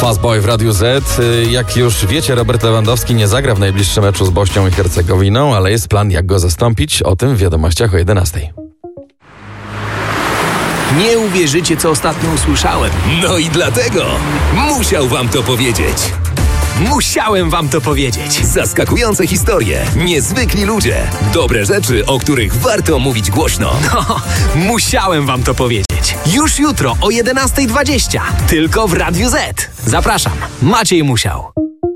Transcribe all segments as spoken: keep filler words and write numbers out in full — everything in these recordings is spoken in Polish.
Fastboy w Radiu Z. Jak już wiecie, Robert Lewandowski nie zagra w najbliższym meczu z Bośnią i Hercegowiną, ale jest plan, jak go zastąpić. O tym w wiadomościach o jedenastej. Nie uwierzycie, co ostatnio usłyszałem. No i dlatego musiał wam to powiedzieć. Musiałem wam to powiedzieć. Zaskakujące historie, niezwykli ludzie, dobre rzeczy, o których warto mówić głośno. No, musiałem wam to powiedzieć. Już jutro o jedenasta dwadzieścia. Tylko w Radiu Z. Zapraszam. Maciej Musiał.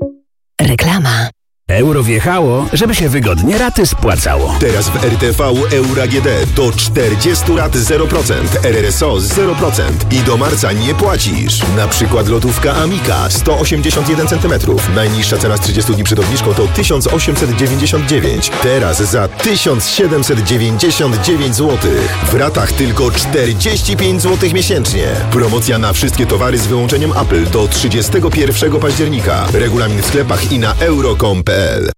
Reklama. Euro wjechało, żeby się wygodnie raty spłacało. Teraz w R T V Euro A G D do czterdziestu rat zero procent, R R S O zero procent i do marca nie płacisz. Na przykład lotówka Amica sto osiemdziesiąt jeden centymetrów. Najniższa cena z trzydziestu dni przed obniżką to tysiąc osiemset dziewięćdziesiąt dziewięć. Teraz za tysiąc siedemset dziewięćdziesiąt dziewięć złotych. W ratach tylko czterdzieści pięć złotych miesięcznie. Promocja na wszystkie towary z wyłączeniem Apple do trzydziestego pierwszego października. Regulamin w sklepach i na euro kropka com kropka p l.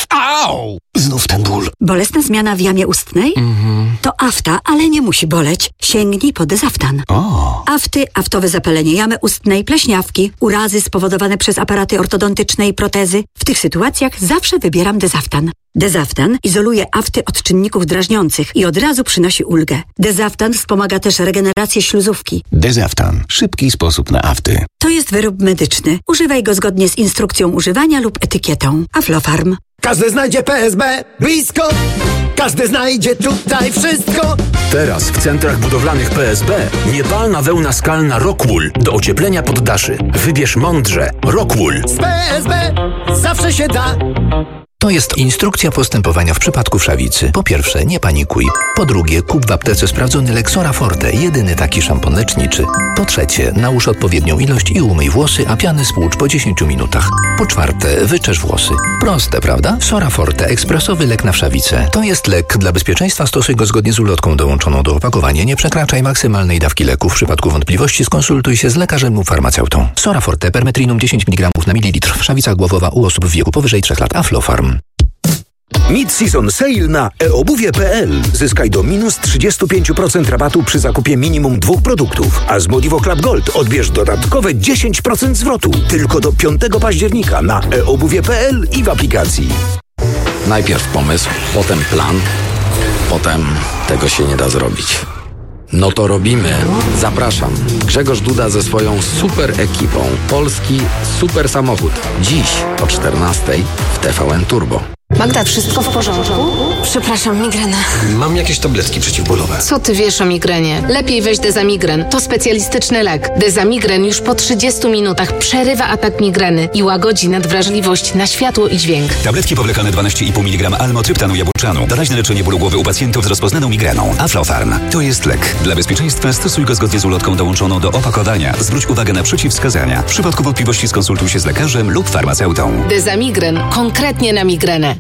Au! Znów ten ból. Bolesna zmiana w jamie ustnej? Mhm. To afta, ale nie musi boleć. Sięgnij po Dezaftan. O. Afty, aftowe zapalenie jamy ustnej, pleśniawki, urazy spowodowane przez aparaty ortodontyczne i protezy. W tych sytuacjach zawsze wybieram Dezaftan. Dezaftan izoluje afty od czynników drażniących i od razu przynosi ulgę. Dezaftan wspomaga też regenerację śluzówki. Dezaftan. Szybki sposób na afty. To jest wyrób medyczny. Używaj go zgodnie z instrukcją używania lub etykietą. Aflofarm. Każdy znajdzie P S B blisko. Każdy znajdzie tutaj wszystko. Teraz w centrach budowlanych P S B niepalna wełna skalna Rockwool do ocieplenia poddaszy. Wybierz mądrze. Rockwool. Z P S B zawsze się da. To jest instrukcja postępowania w przypadku wszawicy. Po pierwsze, nie panikuj. Po drugie, kup w aptece sprawdzony lek Sora Forte, jedyny taki szampon leczniczy. Po trzecie, nałóż odpowiednią ilość i umyj włosy, a piany spłucz po dziesięciu minutach. Po czwarte, wyczesz włosy. Proste, prawda? Sora Forte, ekspresowy lek na wszawicę. To jest lek. Dla bezpieczeństwa stosuj go zgodnie z ulotką dołączoną do opakowania. Nie przekraczaj maksymalnej dawki leku. W przypadku wątpliwości skonsultuj się z lekarzem lub farmaceutą. Sora Forte, permetrinum dziesięć miligramów na mililitr. Wszawica głowowa u osób w wieku powyżej trzech lat. Aflofarm. Mid-season sale na e obuwie kropka p l. Zyskaj do minus trzydzieści pięć procent rabatu przy zakupie minimum dwóch produktów. A z Modivo Club Gold odbierz dodatkowe dziesięć procent zwrotu. Tylko do piątego października na e obuwie kropka p l i w aplikacji. Najpierw pomysł, potem plan, potem tego się nie da zrobić. No to robimy. Zapraszam. Grzegorz Duda ze swoją super ekipą. Polski super samochód. Dziś o czternastej w T V N Turbo. Magda, wszystko w porządku? Przepraszam, migrena. Mam jakieś tabletki przeciwbólowe. Co ty wiesz o migrenie? Lepiej weź Dezamigren. To specjalistyczny lek. Dezamigren już po trzydziestu minutach przerywa atak migreny i łagodzi nadwrażliwość na światło i dźwięk. Tabletki powlekane dwanaście i pół miligrama almotryptanu jabłczanu. Doraźne leczenie bólu głowy u pacjentów z rozpoznaną migreną. Aflofarm. To jest lek. Dla bezpieczeństwa stosuj go zgodnie z ulotką dołączoną do opakowania. Zwróć uwagę na przeciwwskazania. W przypadku wątpliwości skonsultuj się z lekarzem lub farmaceutą. Dezamigren. Konkretnie na migrenę.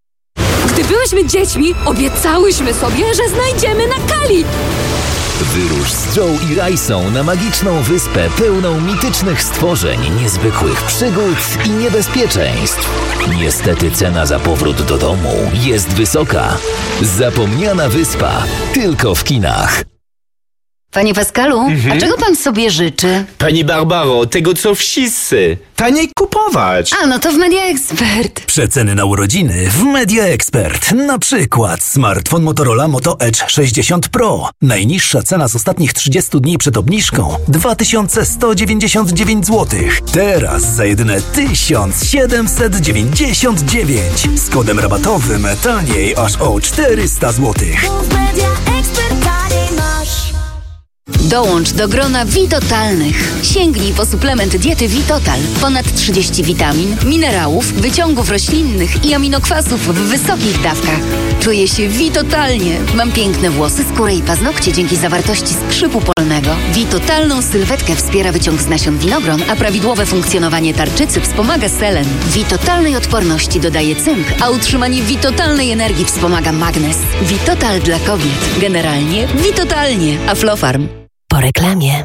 Gdy byłyśmy dziećmi, obiecałyśmy sobie, że znajdziemy na Kali. Wyrusz z Joe i Rajsą na magiczną wyspę pełną mitycznych stworzeń, niezwykłych przygód i niebezpieczeństw. Niestety cena za powrót do domu jest wysoka. Zapomniana wyspa. Tylko w kinach. Panie Pascalu, mhm. a czego pan sobie życzy? Pani Barbaro, tego co wszyscy. Taniej kupować. A, no to w Media Expert. Przeceny na urodziny w Media Expert. Na przykład smartfon Motorola Moto Edge sześćdziesiąt Pro. Najniższa cena z ostatnich trzydziestu dni przed obniżką dwa tysiące sto dziewięćdziesiąt dziewięć złotych. Teraz za jedyne tysiąc siedemset dziewięćdziesiąt dziewięć. Z kodem rabatowym taniej aż o czterysta złotych. Dołącz do grona Vitotalnych. Sięgnij po suplement diety Vitotal. Ponad trzydzieści witamin, minerałów, wyciągów roślinnych i aminokwasów w wysokich dawkach. Czuję się Vitotalnie. Mam piękne włosy, skórę i paznokcie dzięki zawartości skrzypu polnego. Vitotalną sylwetkę wspiera wyciąg z nasion winogron, a prawidłowe funkcjonowanie tarczycy wspomaga selen. Vitotalnej odporności dodaje cynk, a utrzymanie Vitotalnej energii wspomaga magnez. Vitotal dla kobiet. Generalnie Vitotalnie. Aflofarm. Po reklamie.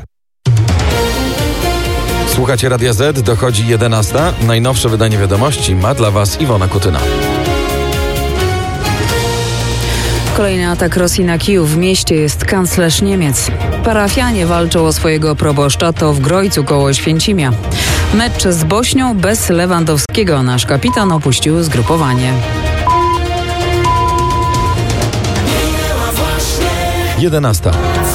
Słuchacie Radia Z, dochodzi jedenasta. Najnowsze wydanie wiadomości ma dla Was Iwona Kutyna. Kolejny atak Rosji na Kijów. W mieście jest kanclerz Niemiec. Parafianie walczą o swojego proboszcza, to w Grojcu koło Święcimia. Mecz z Bośnią bez Lewandowskiego. Nasz kapitan opuścił zgrupowanie. jedenasta.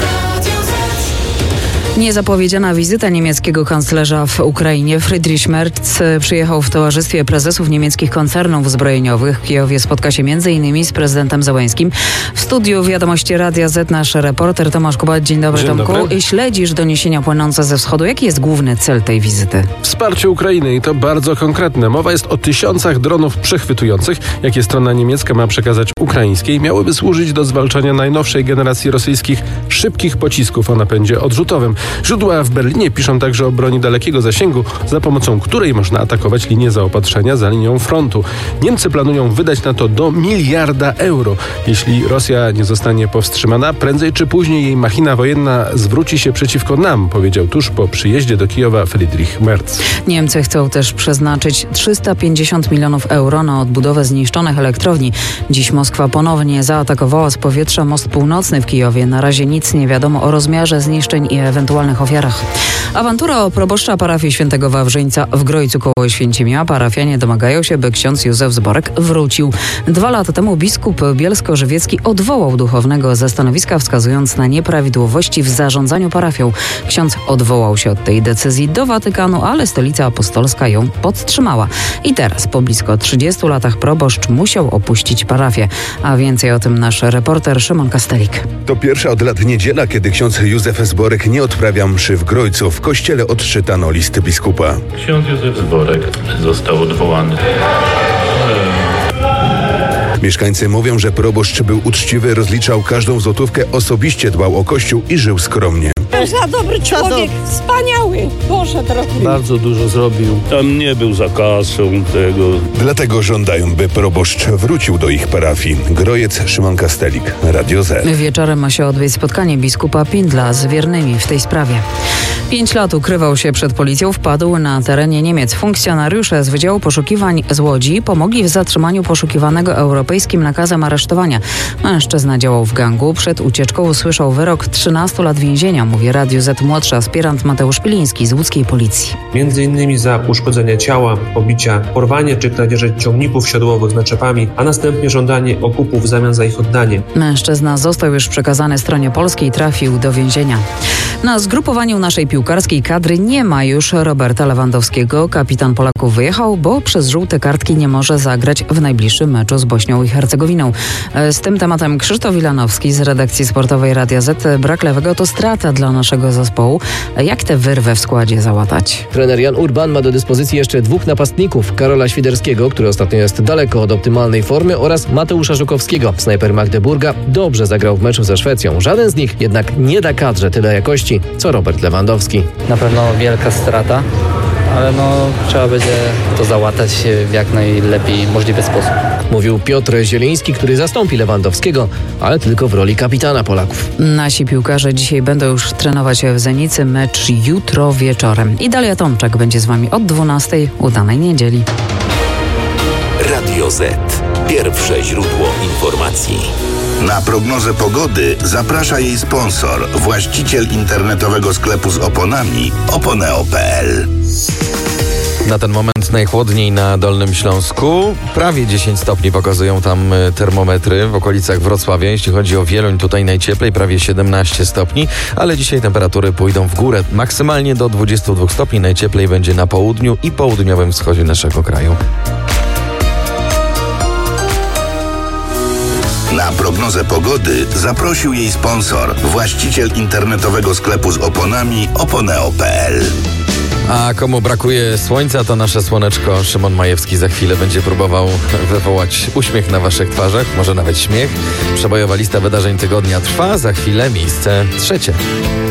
Niezapowiedziana wizyta niemieckiego kanclerza w Ukrainie. Friedrich Merz przyjechał w towarzystwie prezesów niemieckich koncernów zbrojeniowych. W Kijowie spotka się między innymi z prezydentem Zełenskim. W studiu Wiadomości Radia Z nasz reporter Tomasz Kubat. Dzień dobry, Dzień Tomku. dobry. Śledzisz doniesienia płynące ze wschodu. Jaki jest główny cel tej wizyty? Wsparcie Ukrainy i to bardzo konkretne. Mowa jest o tysiącach dronów przechwytujących, jakie strona niemiecka ma przekazać ukraińskiej. Miałyby służyć do zwalczania najnowszej generacji rosyjskich szybkich pocisków o napędzie odrzutowym. Źródła w Berlinie piszą także o broni dalekiego zasięgu, za pomocą której można atakować linię zaopatrzenia za linią frontu. Niemcy planują wydać na to do miliarda euro. Jeśli Rosja nie zostanie powstrzymana, prędzej czy później jej machina wojenna zwróci się przeciwko nam, powiedział tuż po przyjeździe do Kijowa Friedrich Merz. Niemcy chcą też przeznaczyć trzysta pięćdziesiąt milionów euro na odbudowę zniszczonych elektrowni. Dziś Moskwa ponownie zaatakowała z powietrza most północny w Kijowie. Na razie nic nie wiadomo o rozmiarze zniszczeń i ewentualnych ofiarach. Awantura o proboszcza parafii Świętego Wawrzyńca w Grojcu koło Święcimia. Parafianie domagają się, by ksiądz Józef Zborek wrócił. Dwa lata temu biskup bielsko-żywiecki odwołał duchownego ze stanowiska, wskazując na nieprawidłowości w zarządzaniu parafią. Ksiądz odwołał się od tej decyzji do Watykanu, ale Stolica Apostolska ją podtrzymała. I teraz, po blisko trzydziestu latach, proboszcz musiał opuścić parafię. A więcej o tym nasz reporter Szymon Kastelik. To pierwsza od lat niedziela, kiedy ksiądz Józef Zborek nie odprawia mszy w Grojcu. W kościele odczytano list biskupa. Ksiądz Józef Zborek został odwołany. Mieszkańcy mówią, że proboszcz był uczciwy, rozliczał każdą złotówkę, osobiście dbał o kościół i żył skromnie. Za dobry człowiek, wspaniały, poszedł trochę. Bardzo dużo zrobił. Tam nie był za kasą tego. Dlatego żądają, by proboszcz wrócił do ich parafii. Grojec, Szymon Kastelik, Radio Z. Wieczorem ma się odbyć spotkanie biskupa Pindla z wiernymi w tej sprawie. Pięć lat ukrywał się przed policją, wpadł na terenie Niemiec. Funkcjonariusze z Wydziału Poszukiwań z Łodzi pomogli w zatrzymaniu poszukiwanego europejskim nakazem aresztowania. Mężczyzna działał w gangu. Przed ucieczką usłyszał wyrok trzynastu lat więzienia, mówi Radiu Z młodszy aspirant Mateusz Piliński z łódzkiej policji. Między innymi za uszkodzenie ciała, pobicia, porwanie czy kradzieże ciągników siodłowych z naczepami, a następnie żądanie okupu w zamian za ich oddanie. Mężczyzna został już przekazany stronie polskiej i trafił do więzienia. Na zgrupowaniu naszej piłkarskiej kadry nie ma już Roberta Lewandowskiego. Kapitan Polaków wyjechał, bo przez żółte kartki nie może zagrać w najbliższym meczu z Bośnią i Hercegowiną. Z tym tematem Krzysztof Wilanowski z redakcji sportowej Radia Z. Brak lewego to strata dla naszego zespołu. Jak tę wyrwę w składzie załatać? Trener Jan Urban ma do dyspozycji jeszcze dwóch napastników. Karola Świderskiego, który ostatnio jest daleko od optymalnej formy, oraz Mateusza Żukowskiego. Snajper Magdeburga dobrze zagrał w meczu ze Szwecją. Żaden z nich jednak nie da kadrze tyle jakości, co Robert Lewandowski. Na pewno wielka strata, ale no trzeba będzie to załatać w jak najlepiej możliwy sposób. Mówił Piotr Zieliński, który zastąpi Lewandowskiego, ale tylko w roli kapitana Polaków. Nasi piłkarze dzisiaj będą już trenować w Zenicy. Mecz jutro wieczorem. I Dalia Tomczak będzie z wami od dwunastej. Udanej niedzieli. Radio Z. Pierwsze źródło informacji. Na prognozę pogody zaprasza jej sponsor, właściciel internetowego sklepu z oponami oponeo kropka p l. Na ten moment najchłodniej na Dolnym Śląsku. Prawie dziesięć stopni pokazują tam termometry w okolicach Wrocławia. Jeśli chodzi o Wieluń, tutaj najcieplej, prawie siedemnaście stopni, ale dzisiaj temperatury pójdą w górę. Maksymalnie do dwudziestu dwóch stopni. Najcieplej będzie na południu i południowym wschodzie naszego kraju. Na prognozę pogody zaprosił jej sponsor, właściciel internetowego sklepu z oponami oponeo kropka p l. A komu brakuje słońca, to nasze słoneczko Szymon Majewski za chwilę będzie próbował wywołać uśmiech na waszych twarzach, może nawet śmiech. Przebojowa lista wydarzeń tygodnia trwa, za chwilę miejsce trzecie.